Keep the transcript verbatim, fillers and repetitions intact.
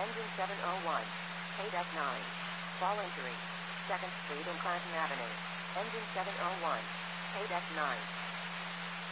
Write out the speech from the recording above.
Engine seven oh one. Paid F nine. Fall injury. second Street and Clanton Avenue. Engine seven oh one. Paid F nine.